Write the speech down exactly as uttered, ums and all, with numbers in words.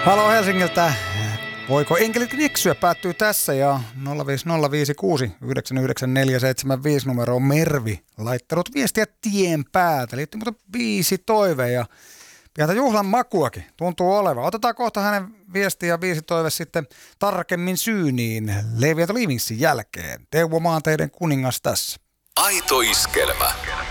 Halo Helsingiltä. Voiko enkelit eksyä päättyy tässä ja nolla viisi nolla viisi kuusi yhdeksän yhdeksän neljä seitsemän viisi numero on Mervi laittanut viestiä tien päältä. Liittyy muuten biisi toive ja pientä juhlan makuakin tuntuu olevan. Otetaan kohta hänen viestiä ja biisi toive sitten tarkemmin syyniin Levi and the Leavingsin jälkeen. Teuvo Maanteiden kuningas tässä. Aito iskelmä.